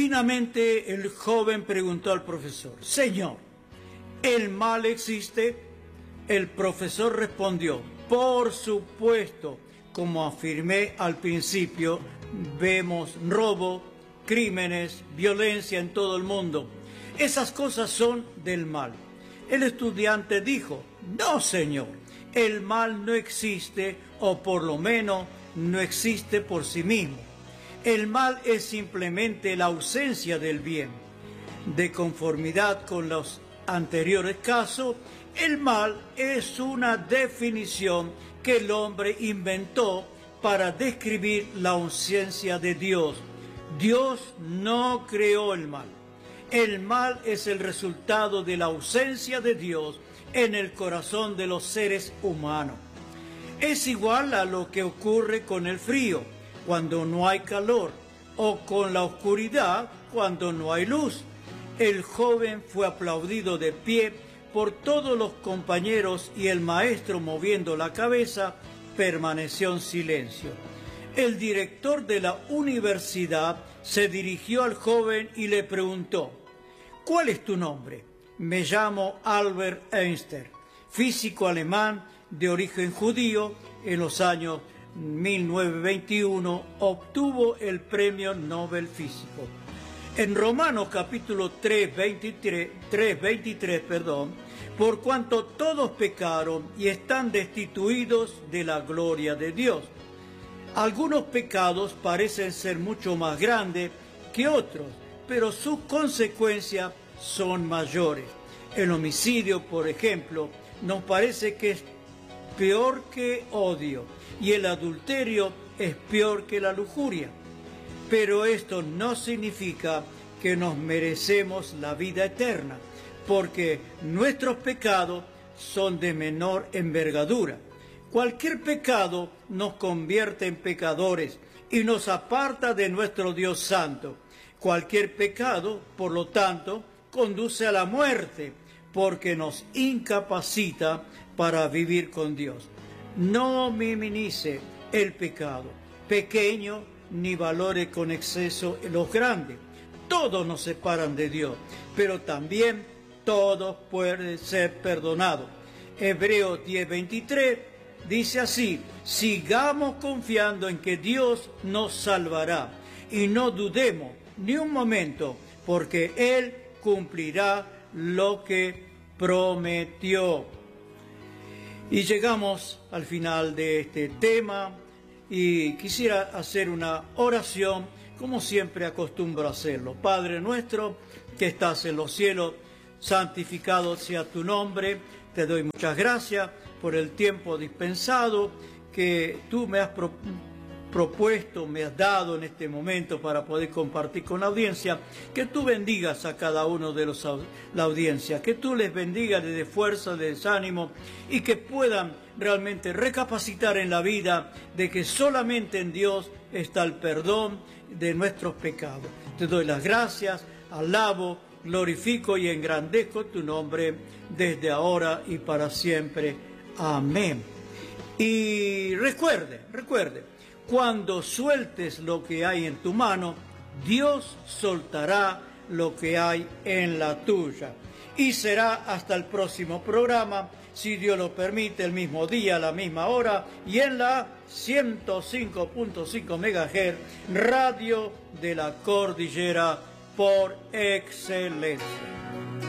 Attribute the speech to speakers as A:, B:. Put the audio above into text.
A: Finalmente el joven preguntó al profesor: Señor, ¿el mal existe? El profesor respondió: por supuesto, como afirmé al principio, vemos robo, crímenes, violencia en todo el mundo. Esas cosas son del mal. El estudiante dijo: no, señor, el mal no existe, o por lo menos no existe por sí mismo. El mal es simplemente la ausencia del bien. De conformidad con los anteriores casos, el mal es una definición que el hombre inventó para describir la ausencia de Dios. Dios no creó el mal. El mal es el resultado de la ausencia de Dios en el corazón de los seres humanos. Es igual a lo que ocurre con el frío, cuando no hay calor, o con la oscuridad, cuando no hay luz. El joven fue aplaudido de pie por todos los compañeros y el maestro, moviendo la cabeza, permaneció en silencio. El director de la universidad se dirigió al joven y le preguntó: ¿cuál es tu nombre? Me llamo Albert Einstein, físico alemán de origen judío. En los años 1921 obtuvo el premio Nobel Físico. En Romanos capítulo 3:23, por cuanto todos pecaron y están destituidos de la gloria de Dios. Algunos pecados parecen ser mucho más grandes que otros, pero sus consecuencias son mayores. El homicidio, por ejemplo, nos parece que es peor que odio, y el adulterio es peor que la lujuria. Pero esto no significa que nos merecemos la vida eterna, porque nuestros pecados son de menor envergadura. Cualquier pecado nos convierte en pecadores y nos aparta de nuestro Dios Santo. Cualquier pecado, por lo tanto, conduce a la muerte, porque nos incapacita para vivir con Dios. No minimice el pecado pequeño, ni valore con exceso los grandes. Todos nos separan de Dios, pero también todos pueden ser perdonados. Hebreos 10:23 dice así: sigamos confiando en que Dios nos salvará y no dudemos ni un momento, porque Él cumplirá lo que prometió. Y llegamos al final de este tema y quisiera hacer una oración como siempre acostumbro a hacerlo. Padre nuestro que estás en los cielos, santificado sea tu nombre. Te doy muchas gracias por el tiempo dispensado que tú me has propuesto, me has dado en este momento para poder compartir con la audiencia. Que tú bendigas a cada uno de la audiencia, que tú les bendigas, les dé fuerza, les desánimo, y que puedan realmente recapacitar en la vida de que solamente en Dios está el perdón de nuestros pecados. Te doy las gracias, alabo, glorifico y engrandezco tu nombre desde ahora y para siempre. Amén. Y recuerde, cuando sueltes lo que hay en tu mano, Dios soltará lo que hay en la tuya. Y será hasta el próximo programa, si Dios lo permite, el mismo día, a la misma hora, y en la 105.5 MHz, Radio de la Cordillera por excelencia.